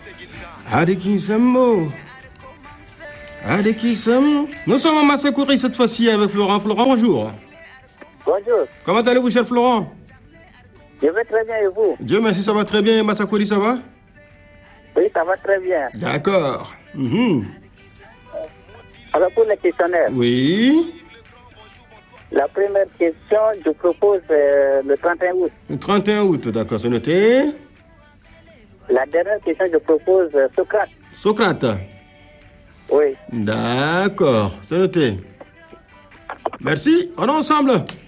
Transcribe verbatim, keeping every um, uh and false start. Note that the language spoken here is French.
Adekisamo. Adekisamo. Nous sommes à Massakouri cette fois-ci avec Florent. Florent, bonjour. Bonjour. Comment allez-vous, cher Florent? Je vais très bien et vous? Dieu merci, ça va très bien. Massakouri, ça va? Oui, ça va très bien. D'accord. Mmh. Alors pour les questionnaires. Oui. La première question, je propose euh, le trente et un août. Le trente et un août, d'accord, c'est noté. La dernière question, je propose euh, Socrate. Socrate. Oui. D'accord, c'est noté. Merci, on est ensemble.